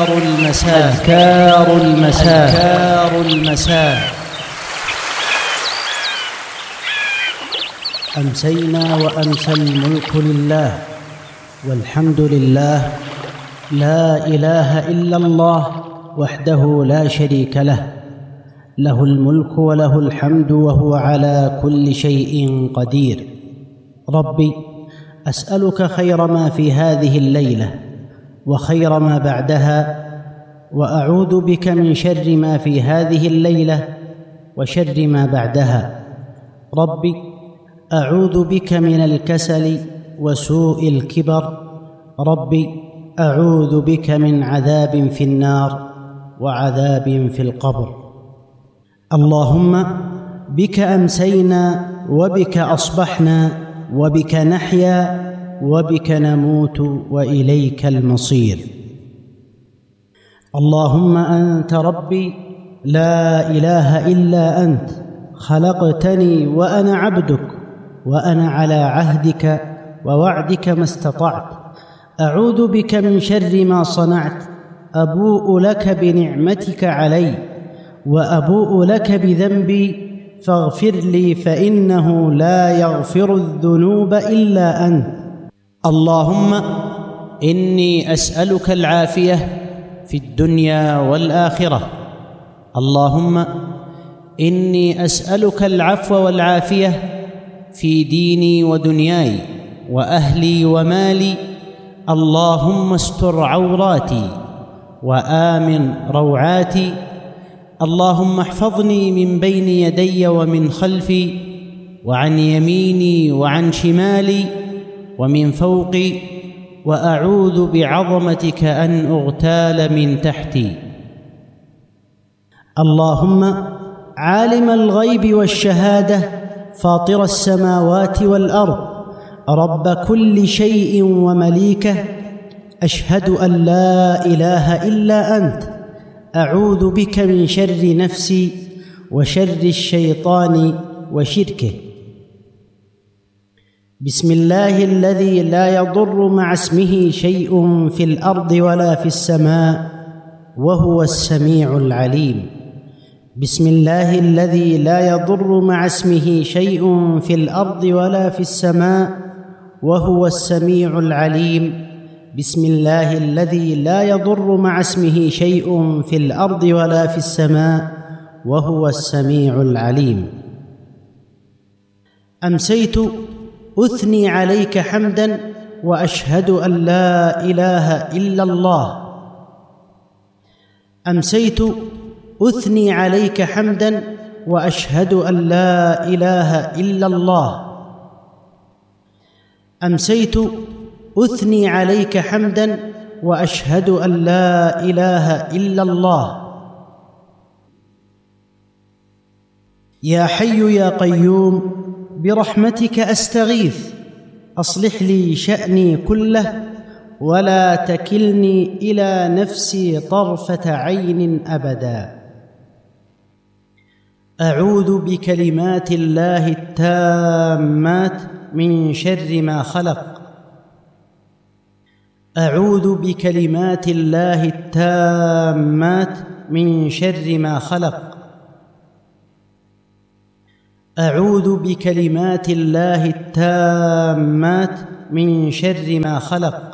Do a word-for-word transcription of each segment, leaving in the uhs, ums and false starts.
أذكار المساء أذكار المساء أذكار المساء أمسينا وأمسى الملك لله والحمد لله، لا إله إلا الله وحده لا شريك له، له الملك وله الحمد وهو على كل شيء قدير. ربي، أسألك خير ما في هذه الليلة وخير ما بعدها، وأعوذ بك من شر ما في هذه الليلة وشر ما بعدها. ربي، أعوذ بك من الكسل وسوء الكبر. ربي، أعوذ بك من عذاب في النار وعذاب في القبر. اللهم بك أمسينا وبك أصبحنا وبك نحيا وبك نموت وإليك المصير. اللهم أنت ربي، لا إله إلا أنت، خلقتني وأنا عبدك، وأنا على عهدك ووعدك ما استطعت. أعوذ بك من شر ما صنعت، أبوء لك بنعمتك علي وأبوء لك بذنبي، فاغفر لي فإنه لا يغفر الذنوب إلا أنت. اللهم إني أسألك العافية في الدنيا والآخرة. اللهم إني أسألك العفو والعافية في ديني ودنياي وأهلي ومالي. اللهم استر عوراتي وآمن روعاتي. اللهم احفظني من بين يدي ومن خلفي وعن يميني وعن شمالي ومن فوقي، وأعوذ بعظمتك أن أغتال من تحتي. اللهم عالم الغيب والشهادة، فاطر السماوات والأرض، رب كل شيء ومليكه، أشهد أن لا إله إلا أنت، أعوذ بك من شر نفسي وشر الشيطان وشركه. بسم الله الذي لا يضر مع اسمه شيء في الأرض ولا في السماء وهو السميع العليم. بسم الله الذي لا يضر مع اسمه شيء في الأرض ولا في السماء وهو السميع العليم. بسم الله الذي لا يضر مع اسمه شيء في الأرض ولا في السماء وهو السميع العليم. أمسيت أثني عليك حمدا وأشهد أن لا إله إلا الله. أمسيت أثني عليك حمدا وأشهد أن لا إله إلا الله. أمسيت أثني عليك حمدا وأشهد أن لا إله إلا الله. يا حي يا قيوم، برحمتك أستغيث، أصلح لي شأني كله ولا تكلني إلى نفسي طرفة عين أبدا. أعوذ بكلمات الله التامات من شر ما خلق. أعوذ بكلمات الله التامات من شر ما خلق. أعوذ بكلمات الله التامات من شر ما خلق.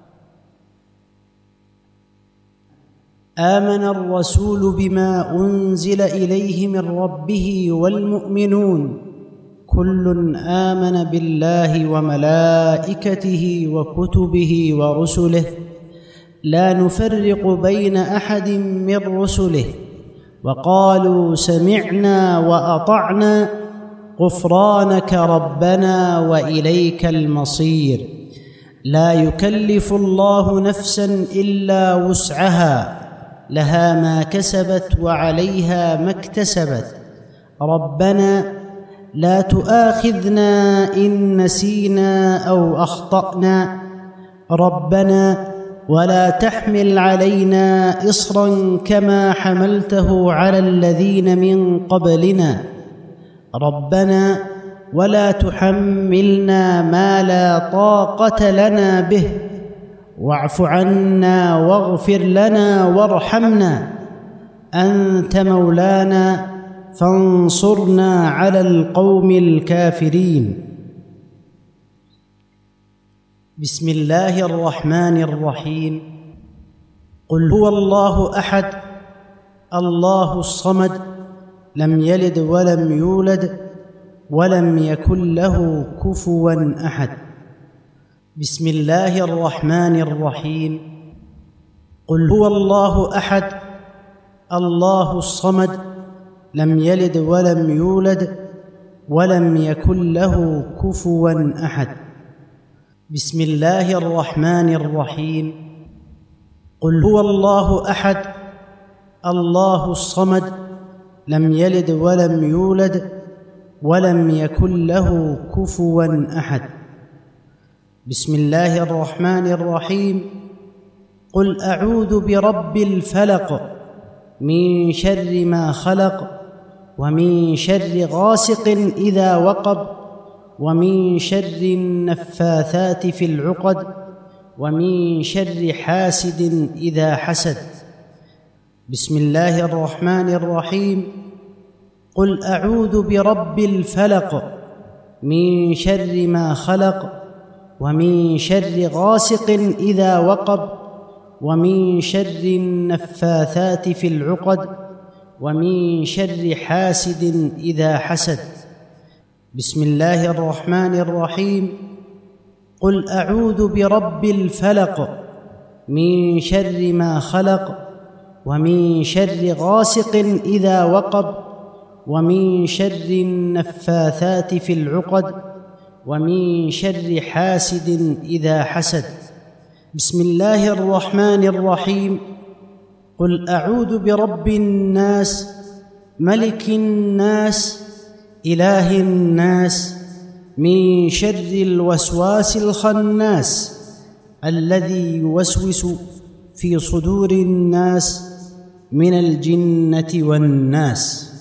آمن الرسول بما أنزل إليه من ربه والمؤمنون، كل آمن بالله وملائكته وكتبه ورسله، لا نفرق بين أحد من رسله، وقالوا سمعنا وأطعنا غفرانك ربنا وإليك المصير. لا يكلف الله نفسا إلا وسعها، لها ما كسبت وعليها ما اكتسبت. ربنا لا تؤاخذنا إن نسينا أو أخطأنا. ربنا ولا تحمل علينا إصرا كما حملته على الذين من قبلنا. ربنا ولا تحملنا ما لا طاقة لنا به، واعف عنا واغفر لنا وارحمنا، أنت مولانا فانصرنا على القوم الكافرين. بسم الله الرحمن الرحيم. قل هو الله أحد الله الصمد لم يلد ولم يولد ولم يكن له كفوا أحد. بسم الله الرحمن الرحيم. قل هو الله أحد الله الصمد لم يلد ولم يولد ولم يكن له كفوا أحد. بسم الله الرحمن الرحيم. قل هو الله أحد الله الصمد لم يلد ولم يولد ولم يكن له كفوا أحد. بسم الله الرحمن الرحيم. قل أعوذ برب الفلق من شر ما خلق ومن شر غاسق إذا وقب ومن شر النفاثات في العقد ومن شر حاسد إذا حسد. بسم الله الرحمن الرحيم. قل أعوذ برب الفلق من شر ما خلق ومن شر غاسق إذا وقب ومن شر النفاثات في العقد ومن شر حاسد إذا حسد. بسم الله الرحمن الرحيم. قل أعوذ برب الفلق من شر ما خلق ومن شر غاسق إذا وقب ومن شر النفاثات في العقد ومن شر حاسد إذا حسد. بسم الله الرحمن الرحيم. قل أعوذ برب الناس ملك الناس إله الناس من شر الوسواس الخناس الذي يوسوس في صدور الناس من الجنة والناس.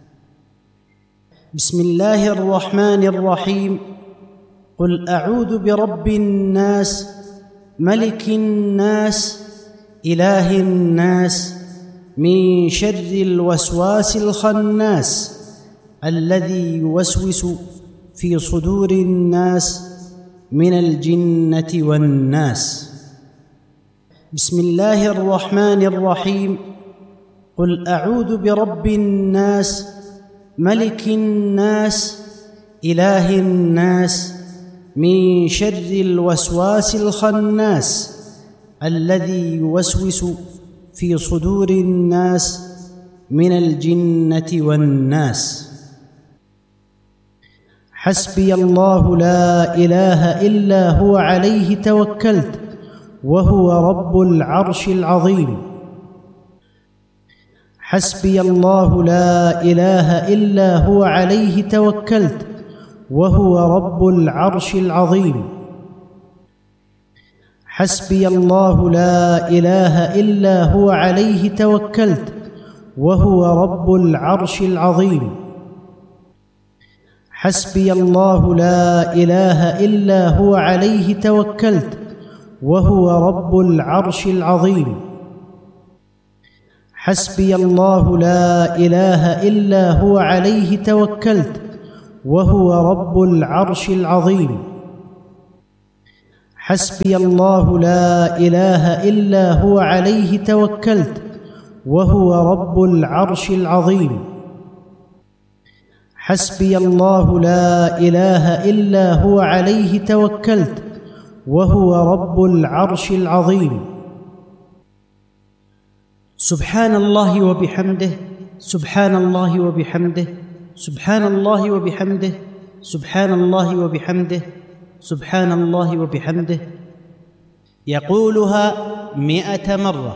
بسم الله الرحمن الرحيم. قل أعوذ برب الناس ملك الناس إله الناس من شر الوسواس الخناس الذي يوسوس في صدور الناس من الجنة والناس. بسم الله الرحمن الرحيم. قل أعوذ برب الناس ملك الناس إله الناس من شر الوسواس الخناس الذي يوسوس في صدور الناس من الجنة والناس. حسبي الله لا إله إلا هو عليه توكلت وهو رب العرش العظيم. حسبي الله لا إله إلا هو عليه توكلت وهو رب العرش العظيم. حسبي الله لا إله إلا هو عليه توكلت وهو رب العرش العظيم. حسبي الله لا إله إلا هو عليه توكلت وهو رب العرش العظيم. حسبي الله لا إله إلا هو عليه توكلت وهو رب العرش العظيم. حسبي الله لا إله إلا هو عليه توكلت وهو رب العرش العظيم. حسبي الله لا إله إلا هو عليه توكلت وهو رب العرش العظيم. سبحان الله وبحمده سبحان الله وبحمده سبحان الله وبحمده سبحان الله وبحمده سبحان الله وبحمده. يقولها مئة مرة.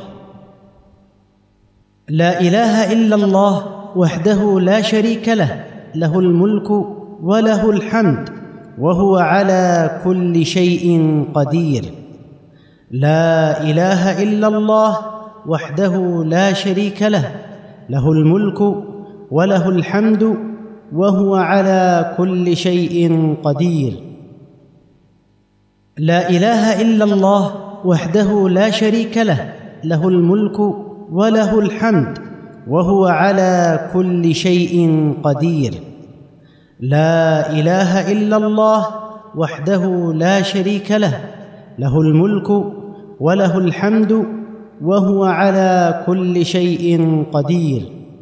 لا إله إلا الله وحده لا شريك له، له الملك وله الحمد وهو على كل شيء قدير. لا إله إلا الله وحده لا شريك له، له الملك وله الحمد وهو على كل شيء قدير. لا إله إلا الله وحده لا شريك له، له الملك وله الحمد وهو على كل شيء قدير. لا إله إلا الله وحده لا شريك له، له الملك وله الحمد وهو على كل شيء قدير.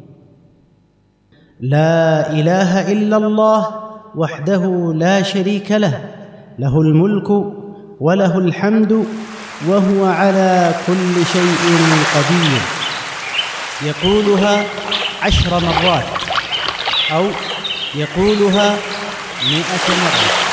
لا إله إلا الله وحده لا شريك له، له الملك وله الحمد وهو على كل شيء قدير. يقولها عشر مرات أو يقولها مئة مرة.